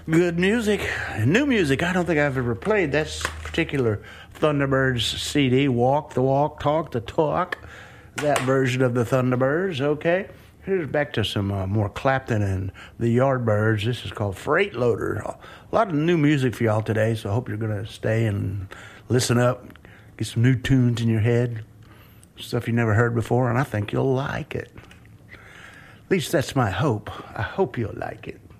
Good music, new music. I don't think I've ever played this particular Thunderbirds CD. Walk the walk, talk the talk. That version of the Thunderbirds. Okay, here's back to some more Clapton and the Yardbirds. This is called Freight Loader. A lot of new music for y'all today, so I hope you're going to stay and listen up. Get some new tunes in your head. Stuff you never heard before, and I think you'll like it. At least that's my hope. I hope you'll like it.